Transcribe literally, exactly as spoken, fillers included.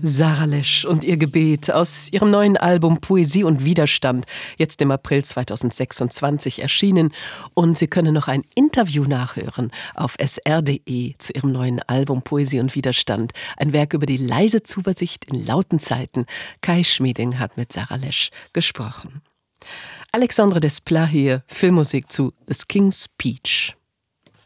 Sarah Lesch und ihr Gebet aus ihrem neuen Album Poesie und Widerstand, jetzt im April zweitausendsechsundzwanzig erschienen. Und Sie können noch ein Interview nachhören auf s r punkt d e zu ihrem neuen Album Poesie und Widerstand. Ein Werk über die leise Zuversicht in lauten Zeiten. Kai Schmieding hat mit Sarah Lesch gesprochen. Alexandre Desplat hier, Filmmusik zu The King's Speech.